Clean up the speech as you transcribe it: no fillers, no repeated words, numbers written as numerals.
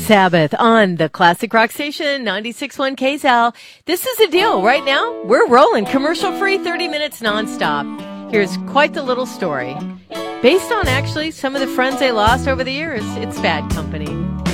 Sabbath on the Classic Rock Station, 96.1 KSL. This is the deal. Right now, we're rolling commercial-free 30 minutes nonstop. Here's quite the little story. Based on, actually, some of the friends they lost over the years, it's Bad Company.